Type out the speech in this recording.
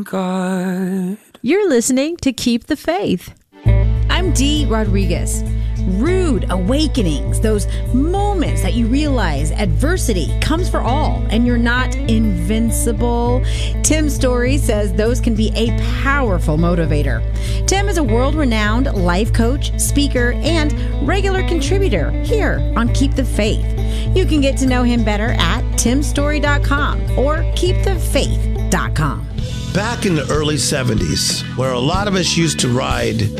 God. You're listening to Keep the Faith. I'm Dee Rodriguez. Rude awakenings, those moments that you realize adversity comes for all and you're not invincible. Tim Story says those can be a powerful motivator. Tim is a world-renowned life coach, speaker, and regular contributor here on Keep the Faith. You can get to know him better at timstory.com or keepthefaith.com. Back in the early 70s, where a lot of us used to ride